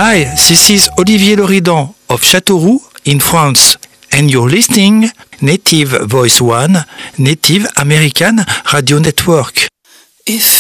Hi, this is Olivier Loridan of Châteauroux in France, and you're listening Native Voice One, Native American Radio Network. If